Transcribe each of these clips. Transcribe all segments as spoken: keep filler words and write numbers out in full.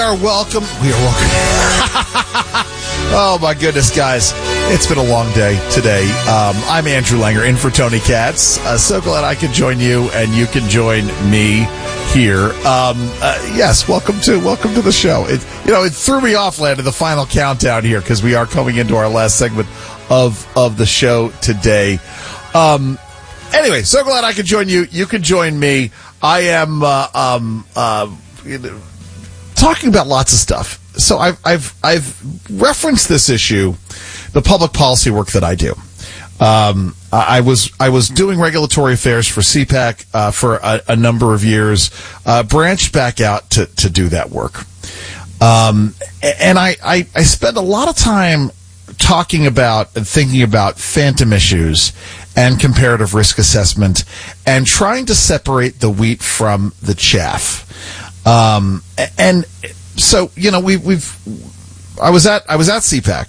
are welcome. We are welcome. Oh, my goodness, guys. It's been a long day today. Um, I'm Andrew Langer, in for Tony Katz. Uh, so glad I could join you, and you can join me here. Um, uh, yes, welcome to welcome to the show. It, you know, it threw me off, Landon, the final countdown here, because we are coming into our last segment of, of the show today. Um, anyway, so glad I could join you. You can join me. I am uh, um, uh, you know, talking about lots of stuff. So I've I've I've referenced this issue, the public policy work that I do. Um, I was I was doing regulatory affairs for C PAC uh, for a, a number of years. Uh, branched back out to to do that work, um, and I, I I spend a lot of time talking about and thinking about phantom issues and comparative risk assessment, and trying to separate the wheat from the chaff. Um, and so, you know, we, we've, I was at, I was at C PAC,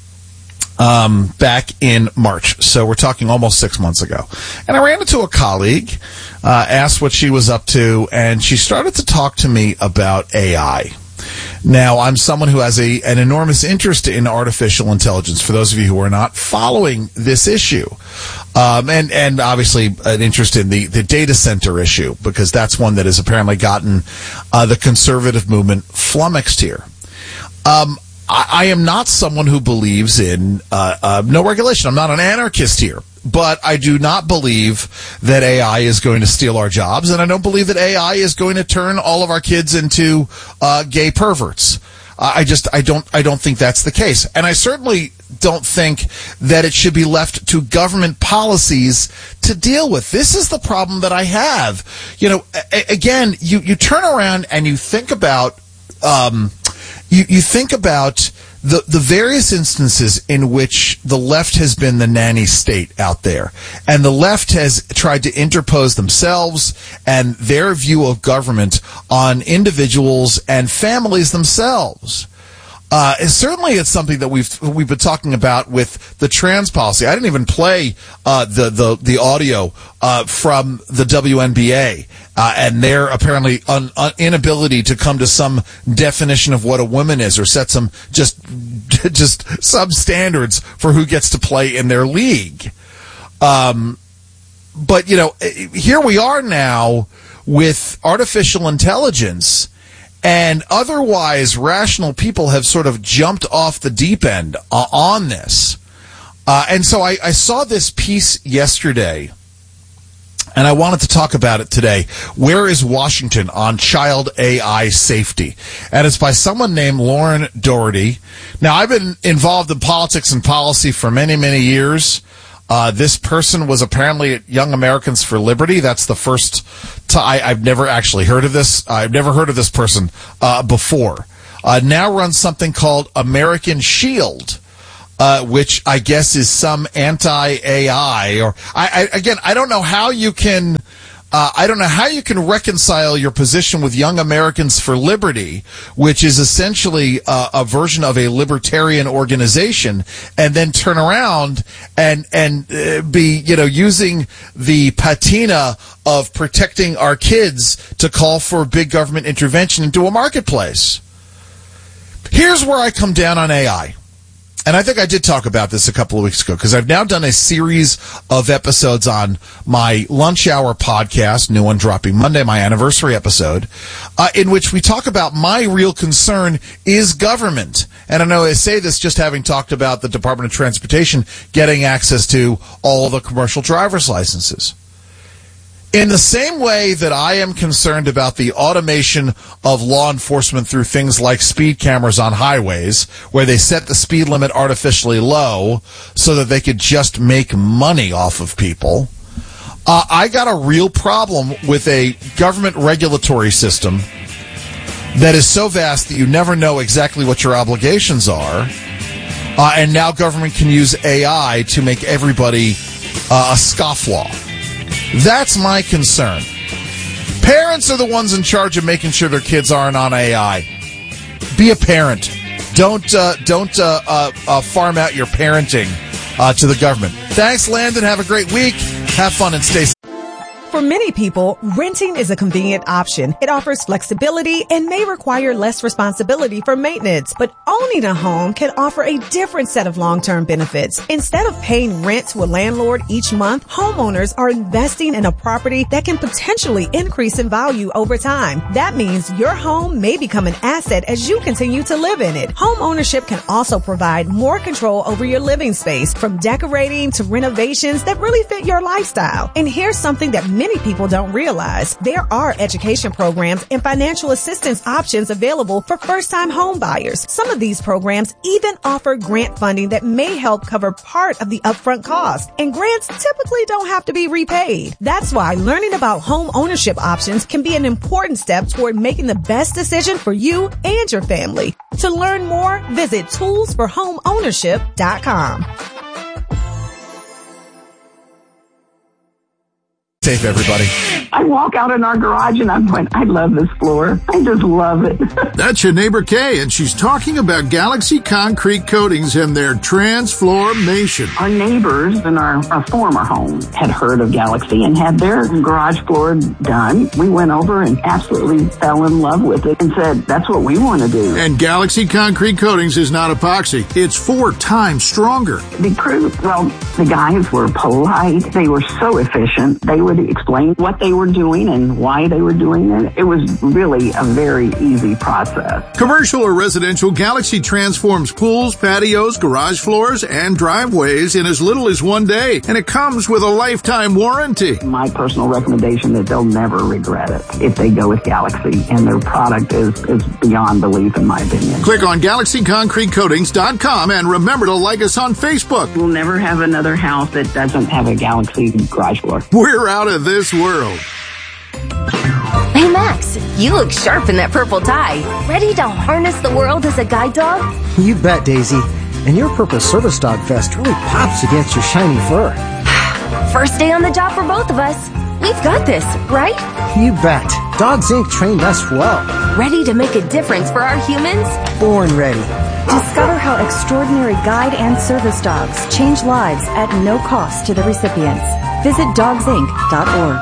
um, back in March. So we're talking almost six months ago. And I ran into a colleague, uh, asked what she was up to, and she started to talk to me about A I. Now, I'm someone who has a, an enormous interest in artificial intelligence, for those of you who are not following this issue. Um, and, and obviously an interest in the, the data center issue, because that's one that has apparently gotten uh, the conservative movement flummoxed here. Um, I, I am not someone who believes in uh, uh, no regulation. I'm not an anarchist here. But I do not believe that A I is going to steal our jobs, and I don't believe that A I is going to turn all of our kids into uh, gay perverts. Uh, I just I don't I don't think that's the case, and I certainly don't think that it should be left to government policies to deal with. This is the problem that I have. You know, a- again, you you turn around and you think about um, you you think about. The, the various instances in which the left has been the nanny state out there, and the left has tried to interpose themselves and their view of government on individuals and families themselves. Uh, and certainly it's something that we've we've been talking about with the trans policy. I didn't even play uh, the, the, the audio uh, from the W N B A uh, and their apparently un, un, inability to come to some definition of what a woman is, or set some just just some standards for who gets to play in their league. Um, but, you know, here we are now with artificial intelligence, and otherwise rational people have sort of jumped off the deep end uh, on this. Uh, and so I, I saw this piece yesterday, and I wanted to talk about it today. Where is Washington on child A I safety? And it's by someone named Lauren Doherty. Now, I've been involved in politics and policy for many, many years. Uh, this person was apparently at Young Americans for Liberty. That's the first time. I've never actually heard of this. I've never heard of this person uh, before. Uh, now runs something called American Shield, uh, which I guess is some anti-A I. Or I, I, again, I don't know how you can. Uh, I don't know how you can reconcile your position with Young Americans for Liberty, which is essentially uh, a version of a libertarian organization, and then turn around and and uh, be, you know, using the patina of protecting our kids to call for big government intervention into a marketplace. Here's where I come down on A I. And I think I did talk about this a couple of weeks ago, because I've now done a series of episodes on my lunch hour podcast, new one dropping Monday, my anniversary episode, uh, in which we talk about my real concern is government. And I know I say this just having talked about the Department of Transportation getting access to all the commercial driver's licenses. In the same way that I am concerned about the automation of law enforcement through things like speed cameras on highways, where they set the speed limit artificially low so that they could just make money off of people, uh, I got a real problem with a government regulatory system that is so vast that you never know exactly what your obligations are, uh, and now government can use A I to make everybody uh, a scofflaw. That's my concern. Parents are the ones in charge of making sure their kids aren't on A I. Be a parent. Don't uh, don't uh, uh, uh, farm out your parenting uh, to the government. Thanks, Landon. Have a great week. Have fun and stay safe. For many people, renting is a convenient option. It offers flexibility and may require less responsibility for maintenance. But owning a home can offer a different set of long-term benefits. Instead of paying rent to a landlord each month, homeowners are investing in a property that can potentially increase in value over time. That means your home may become an asset as you continue to live in it. Home ownership can also provide more control over your living space, from decorating to renovations that really fit your lifestyle. And here's something that many people don't realize. There are education programs and financial assistance options available for first-time home buyers. Some of these programs even offer grant funding that may help cover part of the upfront cost. And grants typically don't have to be repaid. That's why learning about home ownership options can be an important step toward making the best decision for you and your family. To learn more, visit tools for home ownership dot com. Safe, everybody. I walk out in our garage and I'm going, I love this floor. I just love it. That's your neighbor Kay, and she's talking about Galaxy Concrete Coatings and their transformation. Our neighbors in our, our former home had heard of Galaxy and had their garage floor done. We went over and absolutely fell in love with it and said, that's what we want to do. And Galaxy Concrete Coatings is not epoxy. It's four times stronger. The crew, well, the guys were polite. They were so efficient. They would explain what they were doing and why they were doing it. It was really a very easy process. Commercial or residential, Galaxy transforms pools, patios, garage floors, and driveways in as little as one day, and it comes with a lifetime warranty. My personal recommendation is they'll never regret it if they go with Galaxy, and their product is, is beyond belief, in my opinion. Click on Galaxy Concrete Coatings dot com and remember to like us on Facebook. We'll never have another house that doesn't have a Galaxy garage floor. We're out of this world. Hey, Max, you look sharp in that purple tie. Ready to harness the world as a guide dog? You bet, Daisy. And your purple service dog vest really pops against your shiny fur. First day on the job for both of us. We've got this, right? You bet. Dogs Incorporated trained us well. Ready to make a difference for our humans? Born ready. Discover how extraordinary guide and service dogs change lives at no cost to the recipients. Visit dogs inc dot org.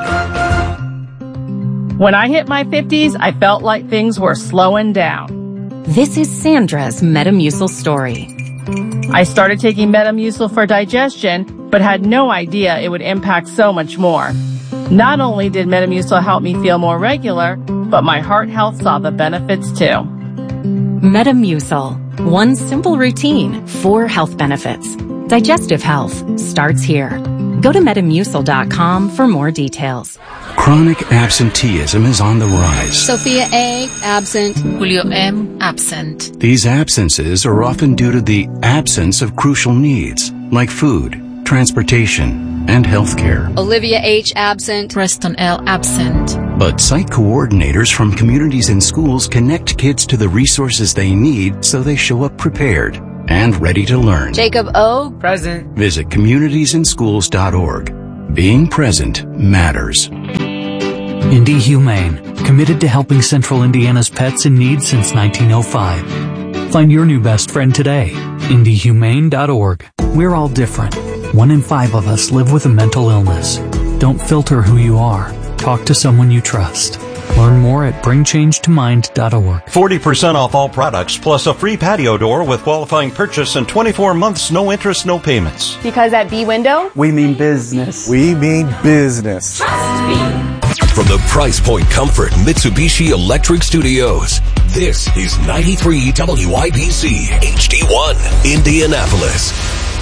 When I hit my fifties, I felt like things were slowing down. This is Sandra's Metamucil story. I started taking Metamucil for digestion, but had no idea it would impact so much more. Not only did Metamucil help me feel more regular, but my heart health saw the benefits too. Metamucil. One simple routine, four health benefits. Digestive health starts here. Go to metamucil dot com for more details. Chronic absenteeism is on the rise. Sophia A. absent. Julio M. absent. These absences are often due to the absence of crucial needs like food, transportation, and healthcare. Olivia H. absent. Preston L. absent. But site coordinators from communities and schools connect kids to the resources they need so they show up prepared and ready to learn. Jacob O. present. Visit communities in schools dot org. Being present matters. Indy Humane, committed to helping Central Indiana's pets in need since nineteen oh five. Find your new best friend today. indy humane dot org. We're all different. One in five of us live with a mental illness. Don't filter who you are. Talk to someone you trust. Learn more at bring change to mind dot org. forty percent off all products, plus a free patio door with qualifying purchase and twenty-four months, no interest, no payments. Because at B-Window, we mean business. We mean business. Trust me. From the Price Point Comfort Mitsubishi Electric Studios, this is ninety-three W I B C H D one, Indianapolis.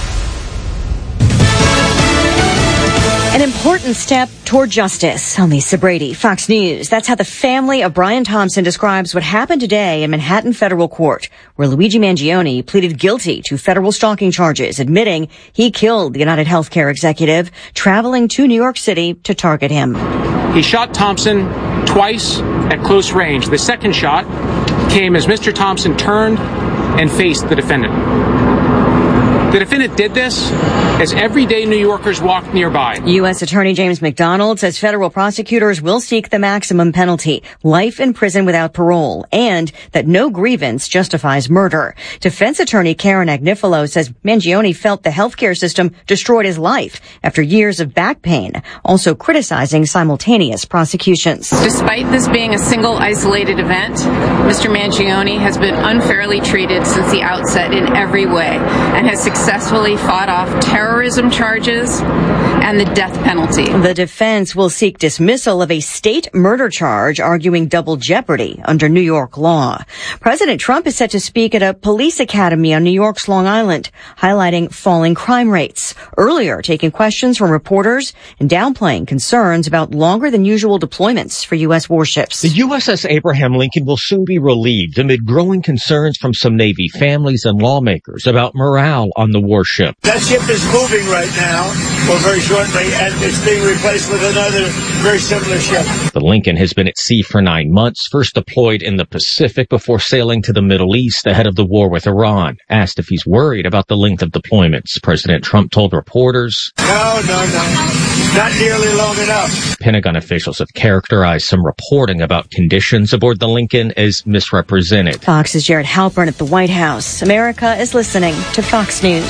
An important step toward justice. I'm Lisa Brady, Fox News. That's how the family of Brian Thompson describes what happened today in Manhattan Federal Court, where Luigi Mangione pleaded guilty to federal stalking charges, admitting he killed the United Healthcare executive traveling to New York City to target him. He shot Thompson twice at close range. The second shot came as Mister Thompson turned and faced the defendant. The defendant did this as everyday New Yorkers walked nearby. U S Attorney James McDonald says federal prosecutors will seek the maximum penalty, life in prison without parole, and that no grievance justifies murder. Defense attorney Karen Agnifilo says Mangione felt the healthcare system destroyed his life after years of back pain, also criticizing simultaneous prosecutions. Despite this being a single isolated event, Mister Mangione has been unfairly treated since the outset in every way and has successfully fought off terrorism charges and the death penalty. The defense will seek dismissal of a state murder charge, arguing double jeopardy under New York law. President Trump is set to speak at a police academy on New York's Long Island, highlighting falling crime rates. Earlier, taking questions from reporters and downplaying concerns about longer than usual deployments for U S warships. The U S S Abraham Lincoln will soon be relieved amid growing concerns from some Navy families and lawmakers about morale on the warship. That ship is moving right now, or very shortly, and it's being replaced with another very similar ship. The Lincoln has been at sea for nine months, first deployed in the Pacific before sailing to the Middle East ahead of the war with Iran. Asked if he's worried about the length of deployments, President Trump told reporters, No, no, no, not nearly long enough. Pentagon officials have characterized some reporting about conditions aboard the Lincoln as misrepresented. Fox's Jared Halpern at the White House. America is listening to Fox News.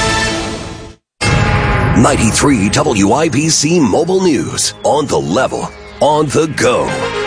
ninety-three W I B C Mobile News. On the level. On the go.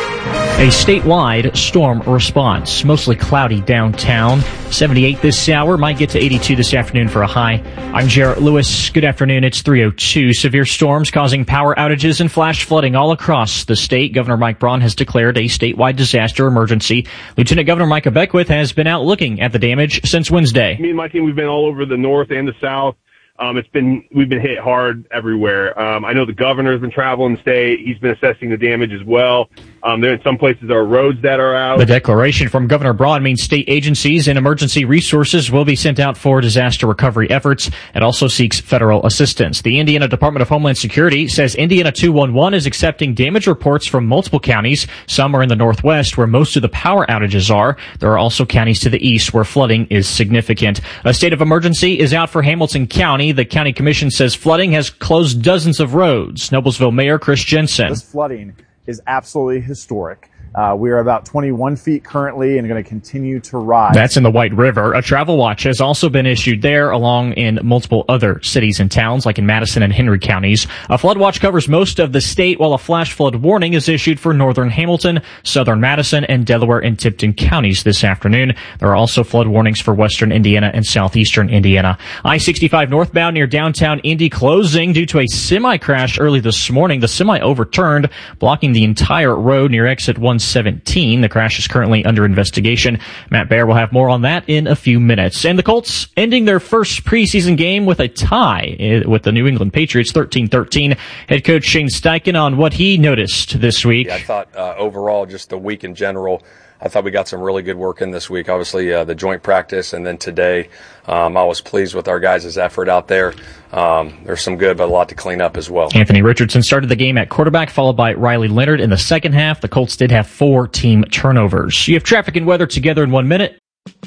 A statewide storm response. Mostly cloudy downtown. seventy-eight this hour. Might get to eighty-two this afternoon for a high. I'm Jarrett Lewis. Good afternoon. It's three oh two. Severe storms causing power outages and flash flooding all across the state. Governor Mike Braun has declared a statewide disaster emergency. Lieutenant Governor Micah Beckwith has been out looking at the damage since Wednesday. Me and my team, we've been all over the north and the south. Um, it's been, we've been hit hard everywhere. Um, I know the governor's been traveling the state. He's been assessing the damage as well. Um, there in some places there are roads that are out. The declaration from Governor Braun means state agencies and emergency resources will be sent out for disaster recovery efforts. It also seeks federal assistance. The Indiana Department of Homeland Security says Indiana two one one is accepting damage reports from multiple counties. Some are in the northwest where most of the power outages are. There are also counties to the east where flooding is significant. A state of emergency is out for Hamilton County. The county commission says flooding has closed dozens of roads. Noblesville Mayor Chris Jensen. This flooding is absolutely historic. Uh, we are about twenty-one feet currently and going to continue to rise. That's in the White River. A travel watch has also been issued there, along in multiple other cities and towns, like in Madison and Henry counties. A flood watch covers most of the state, while a flash flood warning is issued for northern Hamilton, southern Madison, and Delaware and Tipton counties this afternoon. There are also flood warnings for western Indiana and southeastern Indiana. I sixty-five northbound near downtown Indy closing due to a semi crash early this morning. The semi overturned, blocking the entire road near exit one seventeen. The crash is currently under investigation. Matt Baer will have more on that in a few minutes. And the Colts ending their first preseason game with a tie with the New England Patriots, thirteen thirteen. Head coach Shane Steichen on what he noticed this week. Yeah, I thought uh, overall, just the week in general, I thought we got some really good work in this week. Obviously, uh, the joint practice, and then today, um, I was pleased with our guys' effort out there. Um, there's some good, but a lot to clean up as well. Anthony Richardson started the game at quarterback, followed by Riley Leonard in the second half. The Colts did have four team turnovers. You have traffic and weather together in one minute.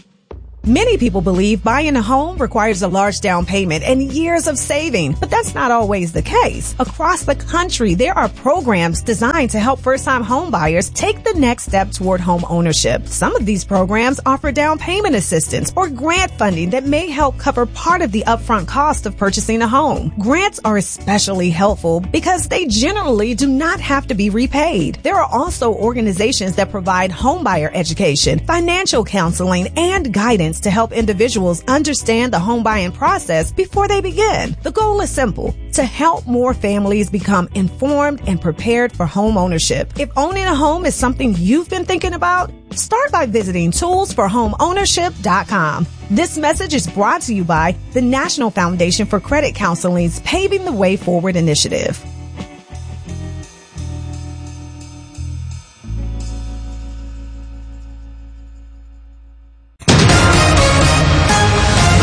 Many people believe buying a home requires a large down payment and years of saving, but that's not always the case. Across the country, there are programs designed to help first-time home buyers take the next step toward home ownership. Some of these programs offer down payment assistance or grant funding that may help cover part of the upfront cost of purchasing a home. Grants are especially helpful because they generally do not have to be repaid. There are also organizations that provide home buyer education, financial counseling, and guidance to help individuals understand the home buying process before they begin. The goal is simple: to help more families become informed and prepared for home ownership. If owning a home is something you've been thinking about, start by visiting tools for home ownership dot com. This message is brought to you by the National Foundation for Credit Counseling's Paving the Way Forward initiative.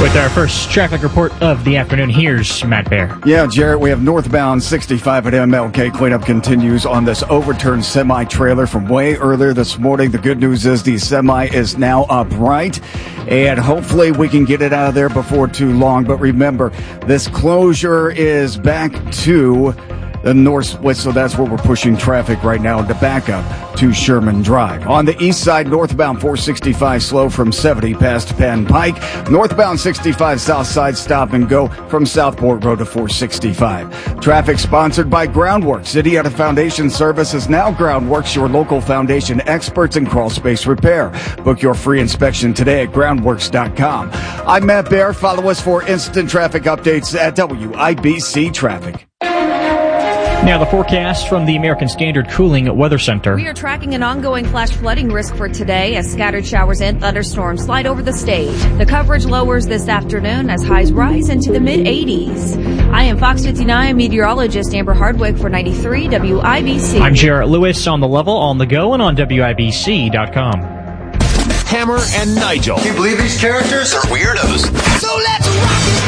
With our first traffic report of the afternoon, here's Matt Bear. Yeah, Jarrett, we have northbound sixty-five at M L K. Cleanup continues on this overturned semi-trailer from way earlier this morning. The good news is the semi is now upright, and hopefully we can get it out of there before too long. But remember, this closure is back to the northwest, so that's where we're pushing traffic right now to back up to Sherman Drive. On the east side, northbound four sixty-five slow from seventy past Penn Pike. Northbound sixty-five south side stop and go from Southport Road to four sixty-five. Traffic sponsored by Groundworks. Indiana Foundation Services, now Groundworks, your local foundation experts in crawl space repair. Book your free inspection today at groundworks dot com. I'm Matt Bear. Follow us for instant traffic updates at W I B C Traffic. Now the forecast from the American Standard Cooling Weather Center. We are tracking an ongoing flash flooding risk for today as scattered showers and thunderstorms slide over the state. The coverage lowers this afternoon as highs rise into the mid eighties. I am Fox fifty-nine meteorologist Amber Hardwick for ninety-three W I B C. I'm Jarrett Lewis on the level, on the go, and on W I B C dot com. Hammer and Nigel. Can you believe these characters are weirdos? So let's rock!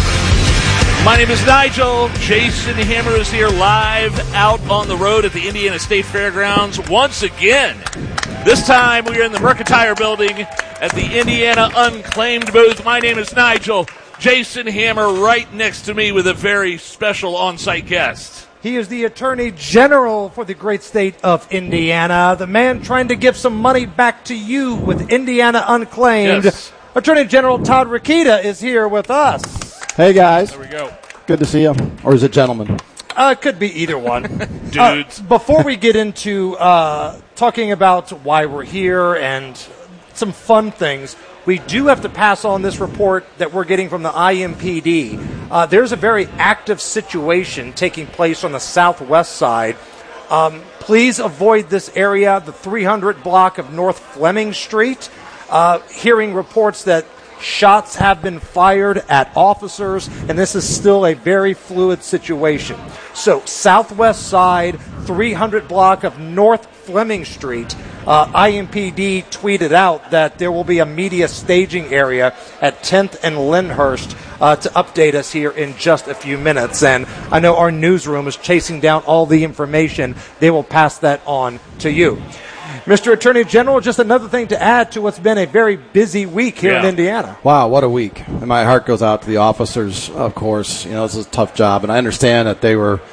My name is Nigel. Jason Hammer is here live out on the road at the Indiana State Fairgrounds once again. This time we are in the Mercantile Building at the Indiana Unclaimed booth. My name is Nigel. Jason Hammer right next to me with a very special on-site guest. He is the Attorney General for the great state of Indiana, the man trying to give some money back to you with Indiana Unclaimed. Yes. Attorney General Todd Rokita is here with us. Hey, guys. There we go. Good to see you. Or is it gentlemen? Uh, it could be either one. Dudes. Uh, before we get into uh, talking about why we're here and some fun things, we do have to pass on this report that we're getting from the I M P D. Uh, there's a very active situation taking place on the southwest side. Um, please avoid this area, the three hundred block of North Fleming Street. Uh, hearing reports that shots have been fired at officers, and this is still a very fluid situation. So, southwest side, three hundred block of North Fleming Street. Uh, I M P D tweeted out that there will be a media staging area at tenth and Lyndhurst uh, to update us here in just a few minutes. And I know our newsroom is chasing down all the information. They will pass that on to you. Mister Attorney General, just another thing to add to what's been a very busy week here yeah. in Indiana. Wow, what a week. And my heart goes out to the officers, of course. You know, this is a tough job. And I understand that they were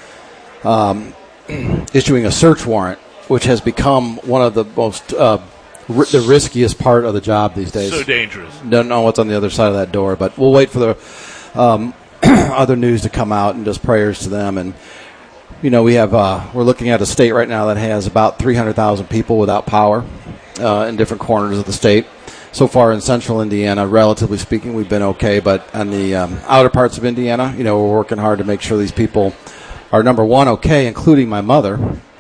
um, issuing a search warrant, which has become one of the most, uh, r- the riskiest part of the job these days. So dangerous. Don't know what's on the other side of that door, but we'll wait for the um, other news to come out, and just prayers to them. And you know, we have uh, we're looking at a state right now that has about three hundred thousand people without power uh, in different corners of the state. So far in central Indiana, relatively speaking, we've been okay. But on the um, outer parts of Indiana, you know, we're working hard to make sure these people are, number one, okay, including my mother.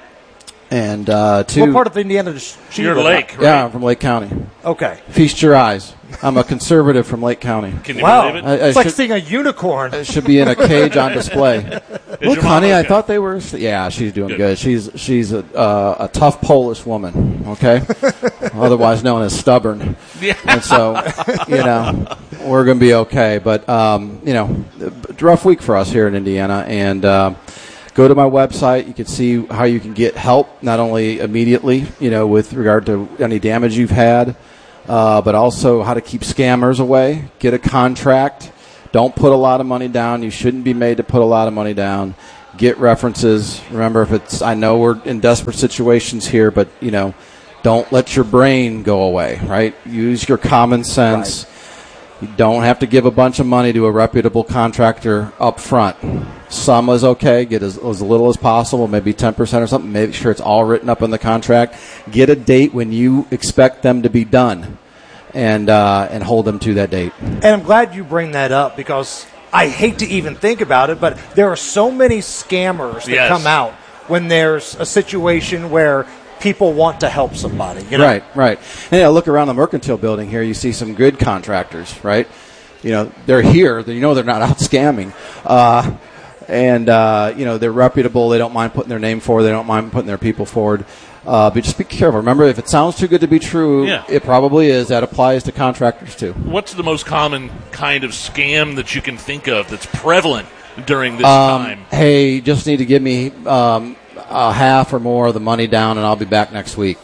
And uh, two, what part of Indiana does she You're live Lake, in? right? Yeah, I'm from Lake County. Okay. Feast your eyes. I'm a conservative from Lake County. Can you wow. believe it? I, I it's like should, seeing a unicorn. It should be in a cage on display. Look, honey, I okay? thought they were. Yeah, she's doing good. good. She's she's a, uh, a tough Polish woman, okay? Otherwise known as stubborn. Yeah. And so, you know, we're going to be okay. But, um, you know, it's a rough week for us here in Indiana. And uh, go to my website. You can see how you can get help, not only immediately, you know, with regard to any damage you've had, Uh, but also how to keep scammers away. Get a contract. Don't put a lot of money down. You shouldn't be made to put a lot of money down. Get references. Remember, if it's, I know we're in desperate situations here, but, you know, don't let your brain go away, right? Use your common sense. Right. You don't have to give a bunch of money to a reputable contractor up front. Some is okay. Get as, as little as possible, maybe ten percent or something. Make sure it's all written up in the contract. Get a date when you expect them to be done, and uh, and hold them to that date. And I'm glad you bring that up, because I hate to even think about it, but there are so many scammers that yes. come out when there's a situation where people want to help somebody. You know? Right, right. And you know, look around the Mercantile Building here. You see some good contractors, right? You know, they're here. You know they're not out scamming. Uh, and, uh, you know, they're reputable. They don't mind putting their name forward. They don't mind putting their people forward. Uh, but just be careful. Remember, if it sounds too good to be true, Yeah. it probably is. That applies to contractors, too. What's the most common kind of scam that you can think of that's prevalent during this Um, time? hey, you just need to give me um, a half or more of the money down, and I'll be back next week.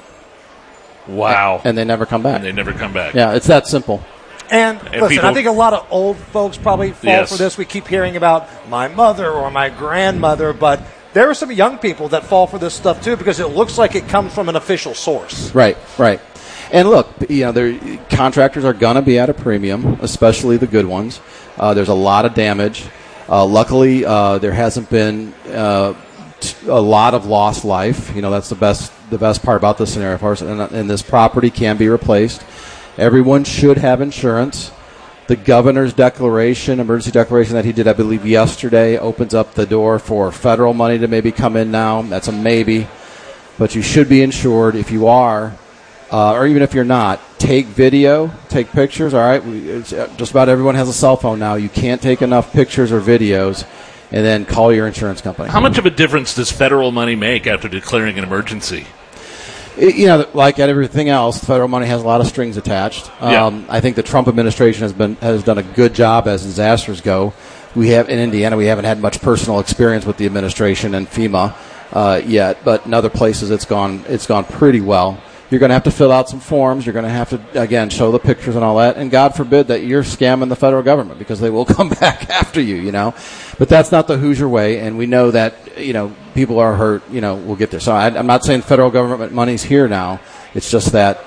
Wow. And they never come back. And they never come back. Yeah, it's that simple. And, And listen, people- I think a lot of old folks probably fall Yes. for this. We keep hearing about my mother or my grandmother, but there are some young people that fall for this stuff too because it looks like it comes from an official source. Right, right. And look, you know, there, contractors are going to be at a premium, especially the good ones. Uh, there's a lot of damage. Uh, luckily, uh, there hasn't been uh, t- a lot of lost life. You know, that's the best the best part about this scenario for us. And, and this property can be replaced. Everyone should have insurance. The governor's declaration, emergency declaration that he did, I believe, yesterday, opens up the door for federal money to maybe come in now. That's a maybe. But you should be insured. If you are, uh, or even if you're not, take video, take pictures. All right, we, it's, uh, just about everyone has a cell phone now. You can't take enough pictures or videos, and then call your insurance company. How much of a difference does federal money make after declaring an emergency? It- you know, like everything else, federal money has a lot of strings attached. Yeah. Um, I think the Trump administration has been has done a good job as disasters go. We have in Indiana, we haven't had much personal experience with the administration and FEMA uh, yet, but in other places, it's gone it's gone pretty well. You're going to have to fill out some forms. You're going to have to, again, show the pictures and all that. And God forbid that you're scamming the federal government because they will come back after you, you know. But that's not the Hoosier way, and we know that, you know, people are hurt, you know, we'll get there. So I, I'm not saying federal government money's here now. It's just that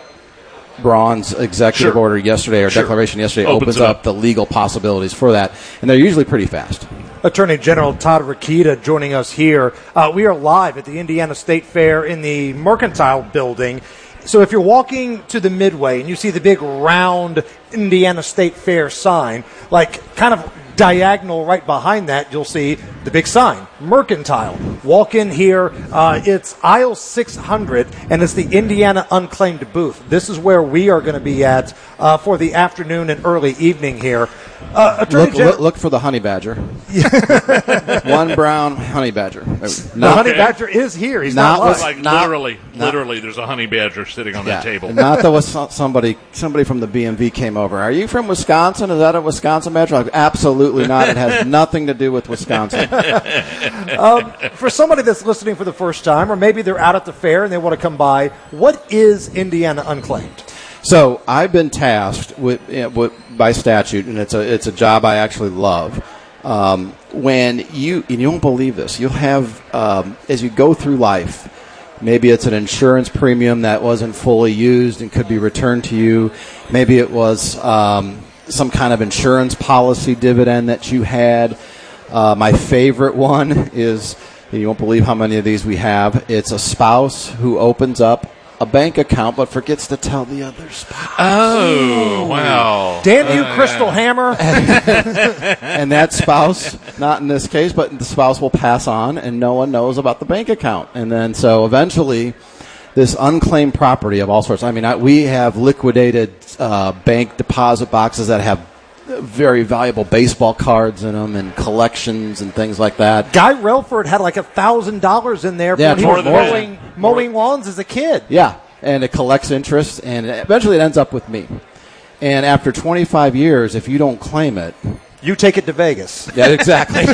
Braun's executive Sure. order yesterday or Sure. declaration yesterday Opens opens, it up. up. the legal possibilities for that. And they're usually pretty fast. Attorney General Todd Rokita joining us here. Uh, we are live at the Indiana State Fair in the Mercantile Building. So if you're walking to the Midway and you see the big round Indiana State Fair sign, like kind of diagonal right behind that, you'll see the big sign, Mercantile. Walk in here. Uh, it's aisle six hundred, and it's the Indiana Unclaimed booth. This is where we are going to be at uh, for the afternoon and early evening here. Uh, Attorney Look, Gen- look, look for the honey badger. One brown honey badger. the honey badger is here. He's Not not, with- lying. Like not- literally, not- literally, there's a honey badger sitting on that table. Not that was so- somebody somebody from the B M V came over. Are you from Wisconsin? Is that a Wisconsin badger? Like, absolutely not. It has nothing to do with Wisconsin. um, for somebody that's listening for the first time, or maybe they're out at the fair and they want to come by, what is Indiana Unclaimed? So I've been tasked with, you know, with by statute, and it's a it's a job I actually love. Um, when you and you won't believe this, you'll have um, as you go through life. Maybe it's an insurance premium that wasn't fully used and could be returned to you. Maybe it was um, some kind of insurance policy dividend that you had. Uh, my favorite one is, you won't believe how many of these we have. It's a spouse who opens up a bank account but forgets to tell the other spouse. Oh, wow. Damn you, Uh, Crystal Hammer. And that spouse, not in this case, but the spouse will pass on and no one knows about the bank account. And then so eventually this unclaimed property of all sorts. I mean, I, we have liquidated uh, bank deposit boxes that have very valuable baseball cards in them and collections and things like that. Guy Relford had like a thousand dollars in there Yeah, when he more was than mowing, mowing lawns as a kid. Yeah, and it collects interest, and eventually it ends up with me. And after twenty-five years, if you don't claim it, you take it to Vegas. Yeah, exactly.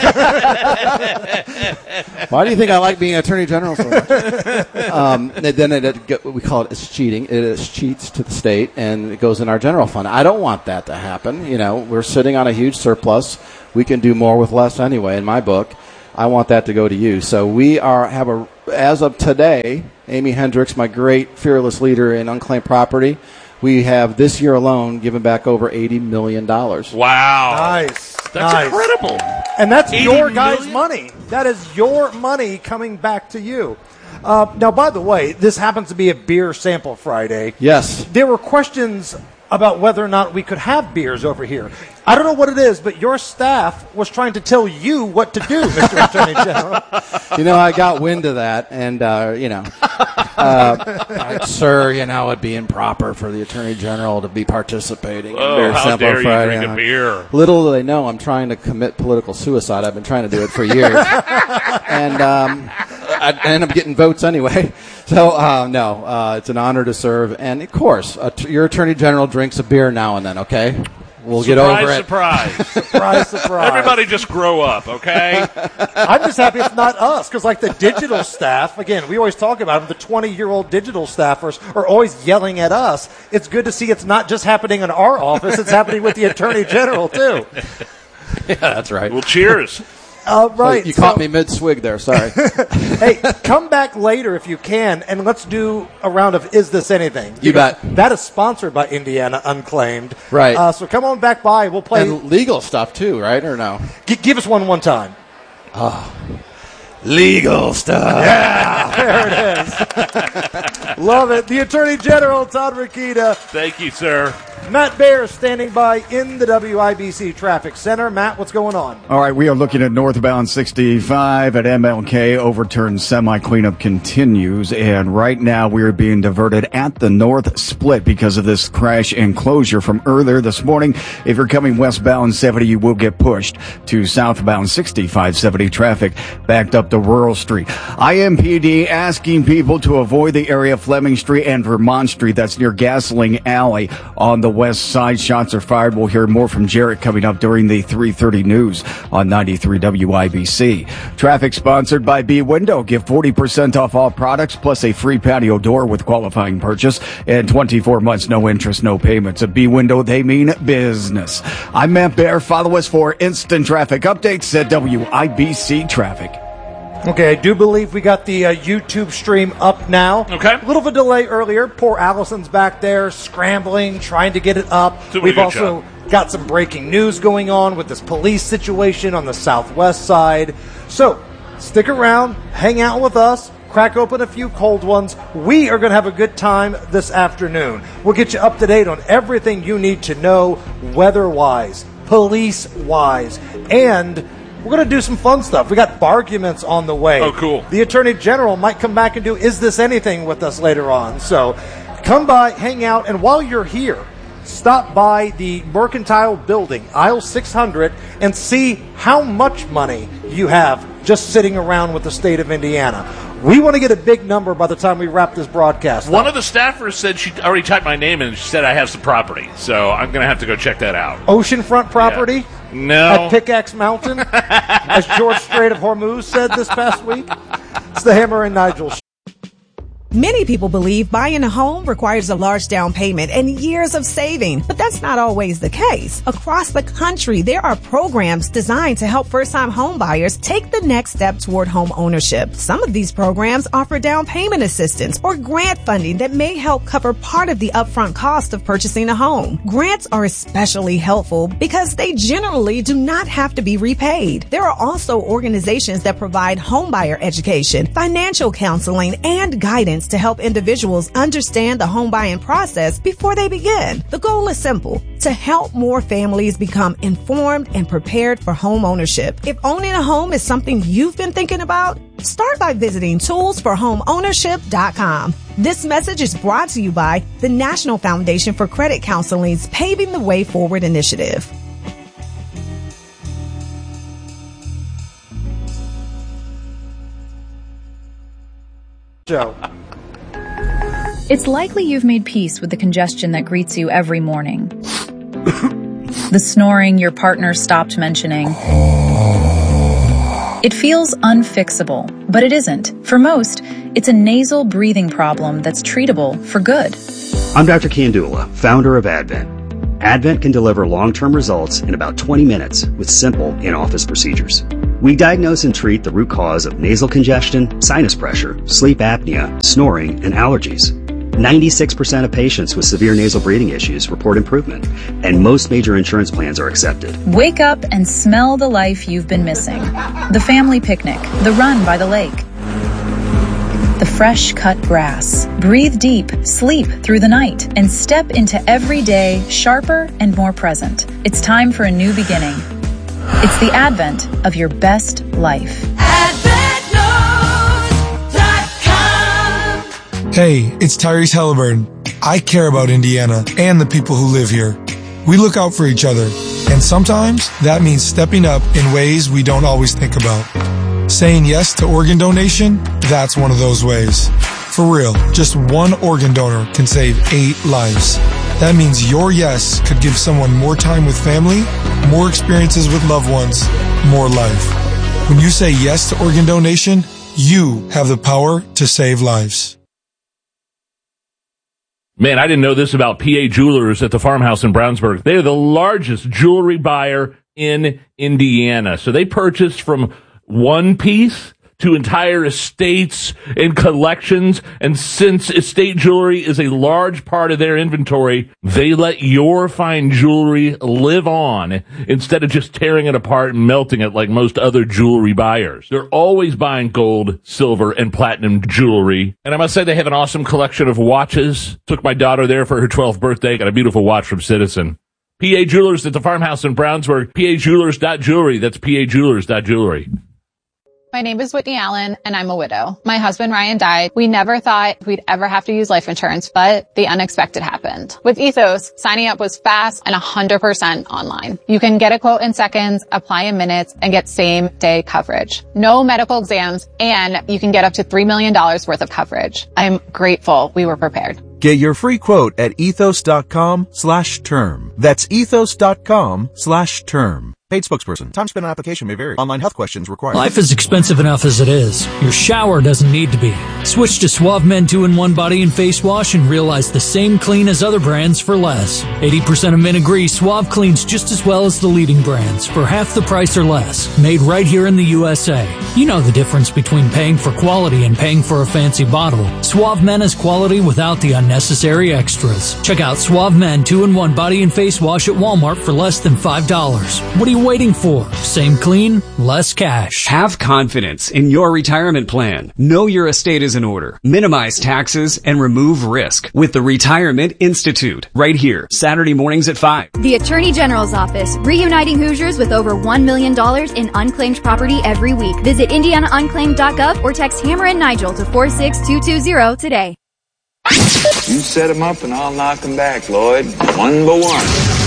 Why do you think I like being Attorney General so much? Um, and then it, it, we call it it's cheating. It is cheats to the state, and it goes in our general fund. I don't want that to happen. You know, we're sitting on a huge surplus. We can do more with less anyway. In my book, I want that to go to you. So we are have a as of today, Amy Hendricks, my great fearless leader in unclaimed property. We have this year alone given back over eighty million dollars. Wow. Nice. That's nice. incredible. And that's eighty your guys' million? money. That is your money coming back to you. Uh, now, by the way, this happens to be a beer sample Friday. Yes. There were questions about whether or not we could have beers over here. I don't know what it is, but your staff was trying to tell you what to do, Mister Attorney General. You know, I got wind of that, and, uh, you know, uh, sir, you know, it'd be improper for the Attorney General to be participating in Oh, Beer how Sample dare you Friday. drink a beer. Little do they know I'm trying to commit political suicide. I've been trying to do it for years. and um, I, I end up getting votes anyway. So, uh, no, uh, it's an honor to serve. And, of course, uh, t- your Attorney General drinks a beer now and then, okay? We'll surprise, get over it. Surprise, surprise, surprise. Everybody just grow up, okay? I'm just happy it's not us, because like the digital staff, again, we always talk about them, the twenty-year-old digital staffers are always yelling at us. It's good to see it's not just happening in our office, it's happening with the Attorney General, too. Yeah, that's right. Well, cheers. Uh, right. Oh, you so, caught me mid-swig there, sorry. Hey, come back later if you can, and let's do a round of Is This Anything? You bet. That is sponsored by Indiana Unclaimed. Right. Uh, so come on back by. We'll play. And legal stuff, too, right, or no? G- give us one one time. Oh. Legal stuff. Yeah, there it is. Love it. The Attorney General, Todd Rokita. Thank you, sir. Matt Baer standing by in the W I B C Traffic Center. Matt, what's going on? All right, we are looking at northbound sixty-five at M L K. Overturned semi-cleanup continues, and right now we are being diverted at the north split because of this crash and closure from earlier this morning. If you're coming westbound seventy, you will get pushed to southbound sixty-five seventy traffic backed up to Rural Street. I M P D asking people to avoid the area of Fleming Street and Vermont Street. That's near Gasoline Alley on the west side. Shots are fired. We'll hear more from Jarrett coming up during the three thirty news on ninety-three W I B C. Traffic sponsored by B Window. Get forty percent off all products plus a free patio door with qualifying purchase and twenty-four months, no interest, no payments. At B Window, they mean business. I'm Matt Baer. Follow us for instant traffic updates at W I B C Traffic. Okay, I do believe we got the uh, YouTube stream up now. Okay. A little of a delay earlier. Poor Allison's back there scrambling, trying to get it up. Doing We've a good also job. got some breaking news going on with this police situation on the southwest side. So, stick around, hang out with us, crack open a few cold ones. We are going to have a good time this afternoon. We'll get you up to date on everything you need to know weather-wise, police-wise, and we're going to do some fun stuff. We got arguments on the way. Oh, cool. The Attorney General might come back and do Is This Anything with us later on. So come by, hang out, and while you're here, stop by the Mercantile Building, aisle six hundred, and see how much money you have just sitting around with the state of Indiana. We want to get a big number by the time we wrap this broadcast One up. of the staffers said she already typed my name in and she said I have some property. So I'm going to have to go check that out. Oceanfront property? Yeah. No. At Pickaxe Mountain? As George Strait of Hormuz said this past week? It's the Hammer and Nigel show. Many people believe buying a home requires a large down payment and years of saving, but that's not always the case. Across the country, there are programs designed to help first-time home buyers take the next step toward home ownership. Some of these programs offer down payment assistance or grant funding that may help cover part of the upfront cost of purchasing a home. Grants are especially helpful because they generally do not have to be repaid. There are also organizations that provide homebuyer education, financial counseling, and guidance to help individuals understand the home buying process before they begin. The goal is simple: to help more families become informed and prepared for home ownership. If owning a home is something you've been thinking about, start by visiting tools for home ownership dot com. This message is brought to you by the National Foundation for Credit Counseling's Paving the Way Forward initiative. Joe. It's likely you've made peace with the congestion that greets you every morning. The snoring your partner stopped mentioning. It feels unfixable, but it isn't. For most, it's a nasal breathing problem that's treatable for good. I'm Doctor Kandula, founder of Advent. Advent can deliver long-term results in about twenty minutes with simple in-office procedures. We diagnose and treat the root cause of nasal congestion, sinus pressure, sleep apnea, snoring, and allergies. ninety-six percent of patients with severe nasal breathing issues report improvement, and most major insurance plans are accepted. Wake up and smell the life you've been missing. The family picnic, the run by the lake, the fresh cut grass. Breathe deep, sleep through the night, and step into every day sharper and more present. It's time for a new beginning. It's the advent of your best life. Hey, it's Tyrese Halliburton. I care about Indiana and the people who live here. We look out for each other, and sometimes that means stepping up in ways we don't always think about. Saying yes to organ donation that's one of those ways. For real, just one organ donor can save eight lives. That means your yes could give someone more time with family, more experiences with loved ones, more life. When you say yes to organ donation, you have the power to save lives. Man, I didn't know this about P A Jewelers at the farmhouse in Brownsburg. They are the largest jewelry buyer in Indiana. So they purchase from one piece to entire estates and collections. And since estate jewelry is a large part of their inventory, they let your fine jewelry live on instead of just tearing it apart and melting it like most other jewelry buyers. They're always buying gold, silver, and platinum jewelry. And I must say they have an awesome collection of watches. Took my daughter there for her twelfth birthday. Got a beautiful watch from Citizen. P A Jewelers at the farmhouse in Brownsburg. P A Jewelers dot jewelry. That's P A Jewelers dot jewelry. My name is Whitney Allen, and I'm a widow. My husband, Ryan, died. We never thought we'd ever have to use life insurance, but the unexpected happened. With Ethos, signing up was fast and one hundred percent online. You can get a quote in seconds, apply in minutes, and get same-day coverage. No medical exams, and you can get up to three million dollars worth of coverage. I'm grateful we were prepared. Get your free quote at ethos.com slash term. That's ethos.com slash term. Paid spokesperson. Time spent on application may vary. Online health questions required. Life is expensive enough as it is. Your shower doesn't need to be. Switch to Suave Men two in one Body and Face Wash and realize the same clean as other brands for less. eighty percent of men agree Suave cleans just as well as the leading brands for half the price or less. Made right here in the U S A. You know the difference between paying for quality and paying for a fancy bottle. Suave Men is quality without the unnecessary extras. Check out Suave Men two in one Body and Face Wash at Walmart for less than five dollars. What are you waiting for? Same clean, less cash. Have confidence in your retirement plan. Know your estate is in order. Minimize taxes and remove risk with the Retirement Institute. Right here, Saturday mornings at five. The Attorney General's Office, reuniting Hoosiers with over one million dollars in unclaimed property every week. Visit indiana unclaimed dot gov or text Hammer and Nigel to four six two two zero today. You set them up and I'll knock them back, Lloyd. One by one.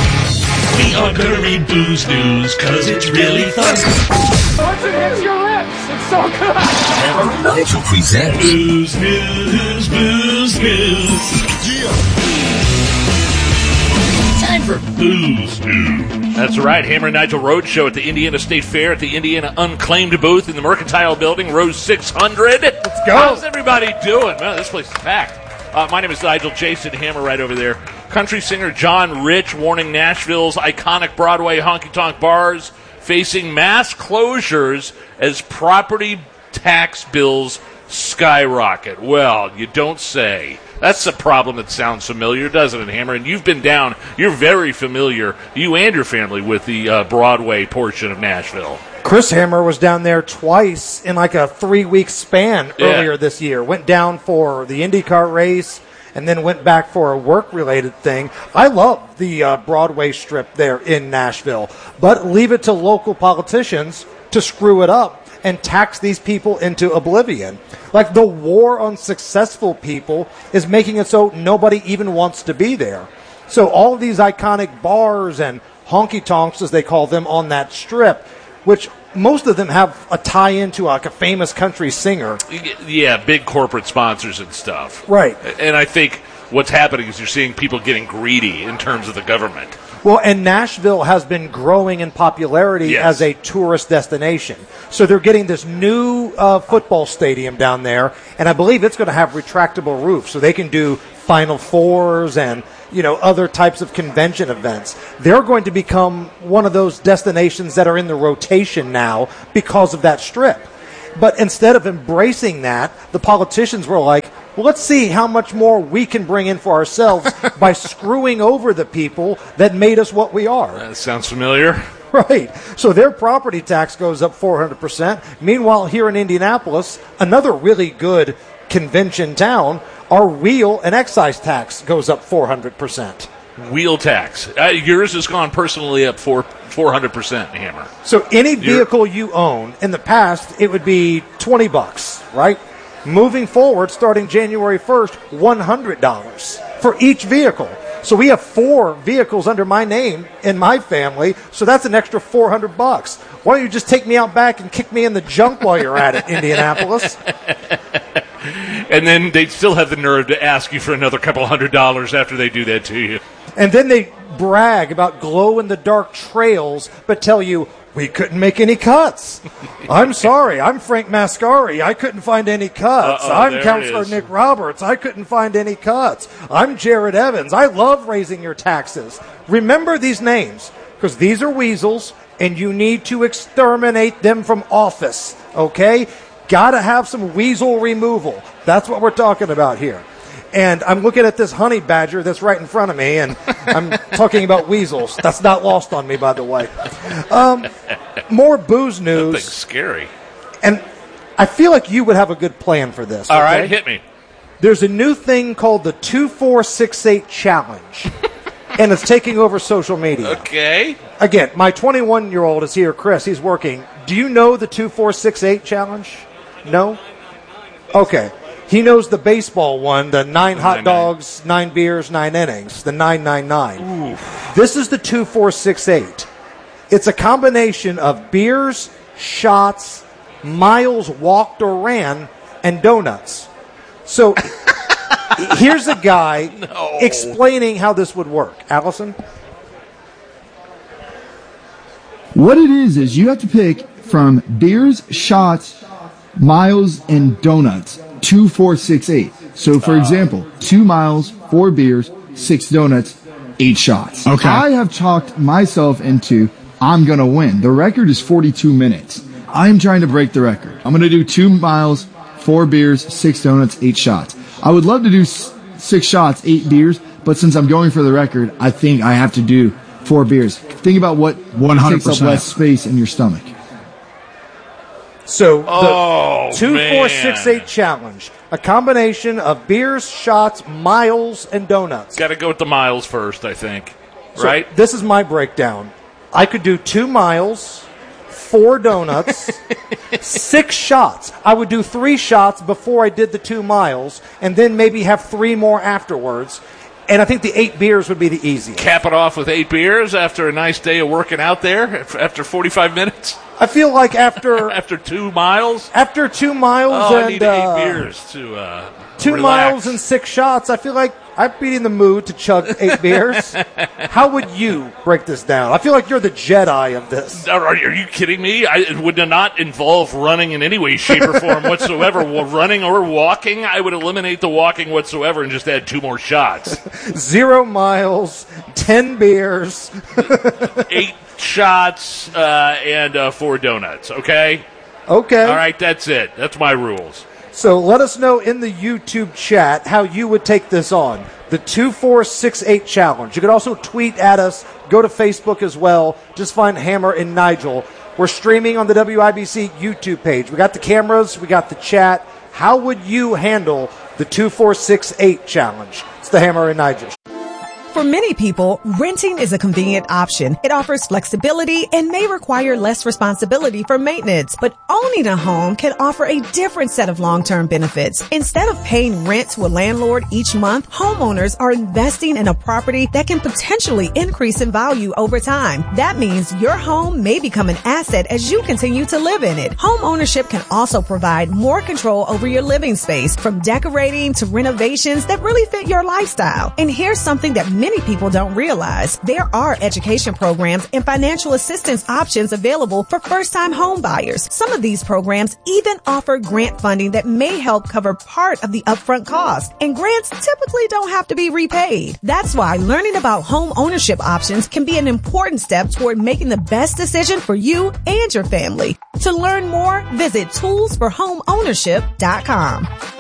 We are gonna read Booze News, cause it's really fun. Once it hits your lips, it's so good. Hammer and Nigel present Booze News, Booze News. Yeah. Time for Booze News. That's right, Hammer and Nigel Roadshow at the Indiana State Fair at the Indiana Unclaimed booth in the Mercantile Building, row six hundred. Let's go. How's everybody doing? Man, this place is packed. Uh, my name is Nigel. Jason Hammer right over there. Country singer John Rich warning Nashville's iconic Broadway honky-tonk bars facing mass closures as property tax bills skyrocket. Well, you don't say. That's a problem that sounds familiar, doesn't it, Hammer? And you've been down. You're very familiar, you and your family, with the uh, Broadway portion of Nashville. Chris Hammer was down there twice in like a three-week span Yeah. earlier this year. Went down for the IndyCar race and then went back for a work-related thing. I love the uh, Broadway strip there in Nashville, but leave it to local politicians to screw it up and tax these people into oblivion. Like the war on successful people is making it so nobody even wants to be there. So all of these iconic bars and honky-tonks, as they call them, on that strip, which most of them have a tie-in to like a famous country singer. Yeah, big corporate sponsors and stuff. Right. And I think what's happening is you're seeing people getting greedy in terms of the government. Well, and Nashville has been growing in popularity Yes. as a tourist destination. So they're getting this new uh, football stadium down there, and I believe it's going to have retractable roofs, so they can do Final Fours and, you know, other types of convention events. They're going to become one of those destinations that are in the rotation now because of that strip. But instead of embracing that, the politicians were like, well, let's see how much more we can bring in for ourselves by screwing over the people that made us what we are. That sounds familiar. Right. So their property tax goes up four hundred percent. Meanwhile, here in Indianapolis, another really good convention town, our wheel and excise tax goes up four hundred percent. Wheel tax. Uh, yours has gone personally up four four hundred percent, Hammer. So any vehicle you own, in the past, it would be twenty bucks, right? Moving forward, starting January first, one hundred dollars for each vehicle. So we have four vehicles under my name in my family, so that's an extra four hundred bucks. Why don't you just take me out back and kick me in the junk while you're at it, Indianapolis? And then they'd still have the nerve to ask you for another couple hundred dollars after they do that to you. And then they brag about glow-in-the-dark trails, but tell you, we couldn't make any cuts. I'm sorry. I'm Frank Mascari. I couldn't find any cuts. Uh-oh, I'm there Counselor it is. Nick Roberts. I couldn't find any cuts. I'm Jared Evans. I love raising your taxes. Remember these names, because these are weasels, and you need to exterminate them from office, okay? Got to have some weasel removal. That's what we're talking about here. And I'm looking at this honey badger that's right in front of me, and I'm talking about weasels. That's not lost on me, by the way. Um, more booze news. That thing's scary. And I feel like you would have a good plan for this. All okay? right, hit me. There's a new thing called the two four six eight Challenge, and it's taking over social media. Okay. Again, my twenty-one-year-old is here, Chris. He's working. Do you know the two four six eight Challenge? No? Okay. He knows the baseball one, the nine hot dogs, nine beers, nine innings, the nine nine nine. This is the two four six eight. It's a combination of beers, shots, miles walked or ran, and donuts. So here's a guy no. explaining how this would work. Allison? What it is is you have to pick from beers, shots, miles, and donuts. Two, four, six, eight. So, for example, two miles, four beers, six donuts, eight shots. Okay. I have talked myself into I'm going to win. The record is forty-two minutes. I'm trying to break the record. I'm going to do two miles, four beers, six donuts, eight shots. I would love to do s- six shots, eight beers, but since I'm going for the record, I think I have to do four beers. Think about what one hundred percent takes up less space in your stomach. So the Oh, two four six eight Challenge, a combination of beers, shots, miles, and donuts. Got to go with the miles first, I think. So Right? this is my breakdown. I could do two miles, four donuts, six shots. I would do three shots before I did the two miles, and then maybe have three more afterwards. And I think the eight beers would be the easiest. Cap it off with eight beers after a nice day of working out there after forty-five minutes? I feel like after after two miles? After two miles Oh, and I need uh, eight beers to uh, two relax. miles and six shots, I feel like I'd be in the mood to chug eight beers. How would you break this down? I feel like you're the Jedi of this. Are, are you kidding me? I, it would not involve running in any way, shape, or form whatsoever. Well, running or walking, I would eliminate the walking whatsoever and just add two more shots. Zero miles, ten beers, eight shots, uh, and uh, four donuts, okay? Okay. All right, that's it. That's my rules. So let us know in the YouTube chat how you would take this on. The two four six eight Challenge. You could also tweet at us. Go to Facebook as well. Just find Hammer and Nigel. We're streaming on the W I B C YouTube page. We got the cameras. We got the chat. How would you handle the two four six eight Challenge? It's the Hammer and Nigel. For many people, renting is a convenient option. It offers flexibility and may require less responsibility for maintenance. But owning a home can offer a different set of long-term benefits. Instead of paying rent to a landlord each month, homeowners are investing in a property that can potentially increase in value over time. That means your home may become an asset as you continue to live in it. Home ownership can also provide more control over your living space, from decorating to renovations that really fit your lifestyle. And here's something that many Many people don't realize. There are education programs and financial assistance options available for first-time home buyers. Some of these programs even offer grant funding that may help cover part of the upfront cost. And grants typically don't have to be repaid. That's why learning about home ownership options can be an important step toward making the best decision for you and your family. To learn more, visit tools for home ownership dot com.